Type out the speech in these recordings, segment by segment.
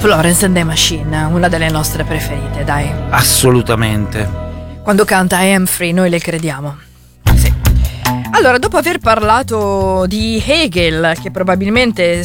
Florence and the Machine, una delle nostre preferite, dai. Assolutamente. Quando canta I Am Free noi le crediamo. Sì. Allora, dopo aver parlato di Hegel, che probabilmente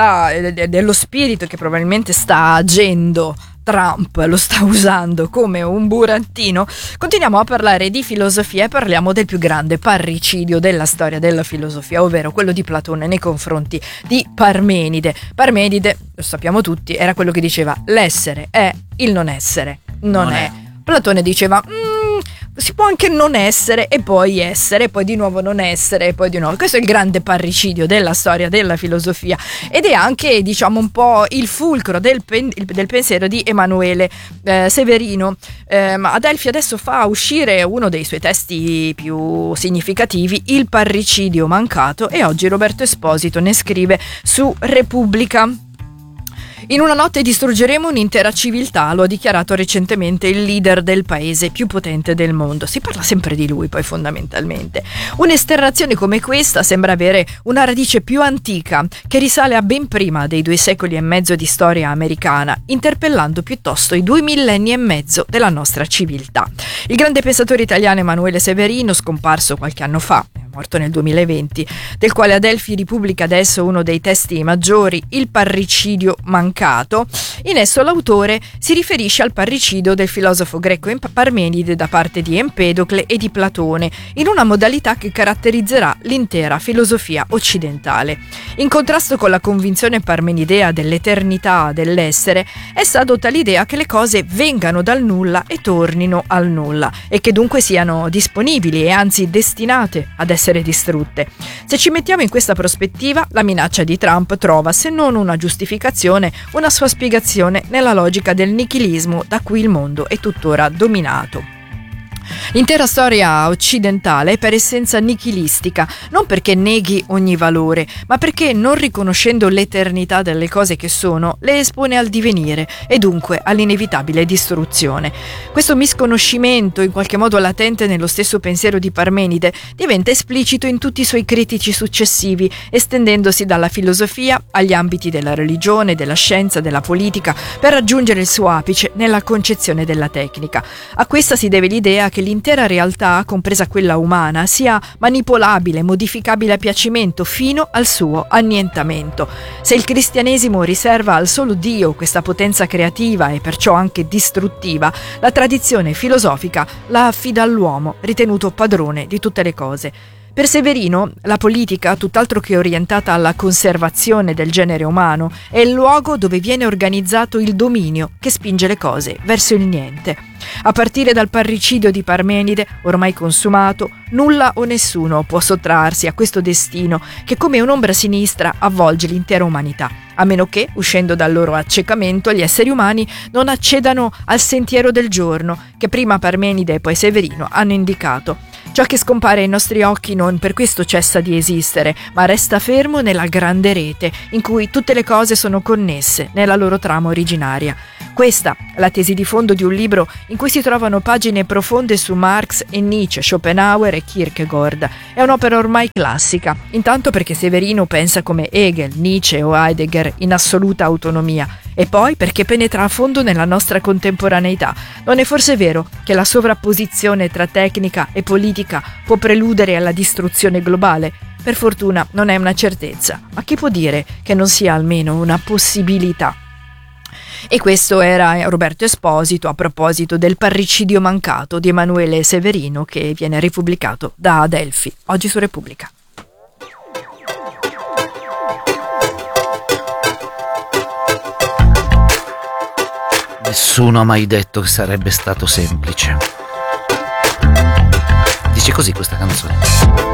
dello spirito che probabilmente sta agendo, Trump lo sta usando come un burattino, continuiamo a parlare di filosofia e parliamo del più grande parricidio della storia della filosofia, ovvero quello di Platone nei confronti di Parmenide. Parmenide, lo sappiamo tutti, era quello che diceva l'essere è il non essere, non è. Platone diceva si può anche non essere e poi di nuovo non essere e poi di nuovo. Questo è il grande parricidio della storia della filosofia ed è anche, diciamo, un po' il fulcro del pensiero di Emanuele Severino. Adelphi adesso fa uscire uno dei suoi testi più significativi, Il parricidio mancato, e oggi Roberto Esposito ne scrive su Repubblica. In una notte distruggeremo un'intera civiltà, lo ha dichiarato recentemente il leader del paese più potente del mondo. Si parla sempre di lui, poi, fondamentalmente. Un'esternazione come questa sembra avere una radice più antica, che risale a ben prima dei 2 secoli e mezzo di storia americana, interpellando piuttosto i 2 millenni e mezzo della nostra civiltà. Il grande pensatore italiano Emanuele Severino, scomparso qualche anno fa, morto nel 2020, del quale Adelphi ripubblica adesso uno dei testi maggiori, Il parricidio mancato. In esso l'autore si riferisce al parricidio del filosofo greco Parmenide da parte di Empedocle e di Platone, in una modalità che caratterizzerà l'intera filosofia occidentale. In contrasto con la convinzione parmenidea dell'eternità dell'essere, essa adotta l'idea che le cose vengano dal nulla e tornino al nulla, e che dunque siano disponibili e anzi destinate ad essere distrutte. Se ci mettiamo in questa prospettiva, la minaccia di Trump trova, se non una giustificazione, una sua spiegazione nella logica del nichilismo da cui il mondo è tuttora dominato. L'intera storia occidentale è per essenza nichilistica, non perché neghi ogni valore, ma perché, non riconoscendo l'eternità delle cose che sono, le espone al divenire e dunque all'inevitabile distruzione. Questo misconoscimento, in qualche modo latente nello stesso pensiero di Parmenide, diventa esplicito in tutti i suoi critici successivi, estendendosi dalla filosofia agli ambiti della religione, della scienza, della politica, per raggiungere il suo apice nella concezione della tecnica. A questa si deve l'idea che l'intera realtà, compresa quella umana, sia manipolabile, modificabile a piacimento fino al suo annientamento. Se il cristianesimo riserva al solo Dio questa potenza creativa e perciò anche distruttiva, la tradizione filosofica la affida all'uomo, ritenuto padrone di tutte le cose. Per Severino, la politica, tutt'altro che orientata alla conservazione del genere umano, è il luogo dove viene organizzato il dominio che spinge le cose verso il niente. A partire dal parricidio di Parmenide, ormai consumato, nulla o nessuno può sottrarsi a questo destino che, come un'ombra sinistra, avvolge l'intera umanità, a meno che, uscendo dal loro accecamento, gli esseri umani non accedano al sentiero del giorno che prima Parmenide e poi Severino hanno indicato. Ciò che scompare ai nostri occhi non per questo cessa di esistere, ma resta fermo nella grande rete in cui tutte le cose sono connesse nella loro trama originaria. Questa è la tesi di fondo di un libro in cui si trovano pagine profonde su Marx e Nietzsche, Schopenhauer e Kierkegaard. È un'opera ormai classica, intanto perché Severino pensa come Hegel, Nietzsche o Heidegger in assoluta autonomia, e poi perché penetra a fondo nella nostra contemporaneità. Non è forse vero che la sovrapposizione tra tecnica e politica può preludere alla distruzione globale? Per fortuna non è una certezza, ma chi può dire che non sia almeno una possibilità? E questo era Roberto Esposito a proposito del parricidio mancato di Emanuele Severino, che viene ripubblicato da Adelphi oggi su Repubblica. Nessuno ha mai detto che sarebbe stato semplice. Dice così questa canzone.